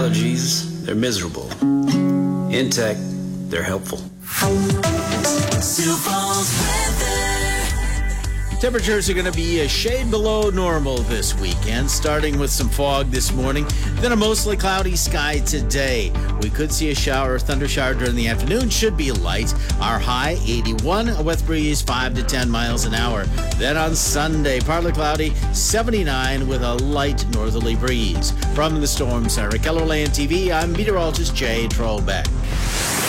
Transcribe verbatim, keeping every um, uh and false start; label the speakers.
Speaker 1: allergies, they're miserable. In tech, they're helpful.
Speaker 2: Sioux Falls weather.
Speaker 3: Temperatures are going to be a shade below normal this weekend, starting with some fog this morning, then a mostly cloudy sky today. We could see a shower or thunder shower during the afternoon, should be light. Our high, eighty-one, a west breeze, five to ten miles an hour. Then on Sunday, partly cloudy, seventy-nine with a light northerly breeze. From the Storm Center, Keller Land T V, I'm meteorologist Jay Trollbeck.